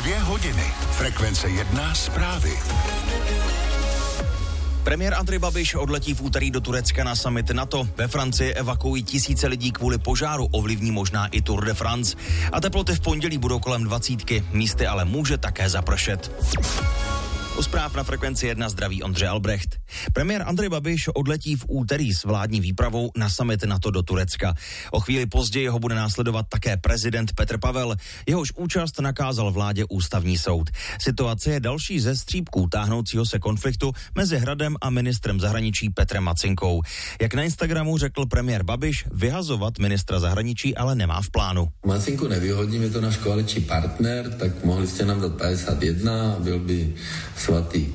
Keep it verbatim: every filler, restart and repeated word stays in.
Dvě hodiny. Frekvence jedna zprávy. Premiér Andrej Babiš odletí v úterý do Turecka na summit NATO. Ve Francii evakuují tisíce lidí kvůli požáru, ovlivní možná i Tour de France. A teploty v pondělí budou kolem dvacítky, místy ale může také zapršet. U zpráv na Frekvenci jedna zdraví Ondřej Albrecht. Premiér Andrej Babiš odletí v úterý s vládní výpravou na summit NATO do Turecka. O chvíli později ho bude následovat také prezident Petr Pavel. Jehož účast nakázal vládě ústavní soud. Situace je další ze střípků táhnoucího se konfliktu mezi Hradem a ministrem zahraničí Petrem Macinkou. Jak na Instagramu řekl premiér Babiš, vyhazovat ministra zahraničí ale nemá v plánu. Macinku nevyhodím, je to náš koaliční partner, tak mohli jste nám dát padesát jedna, byl by svatý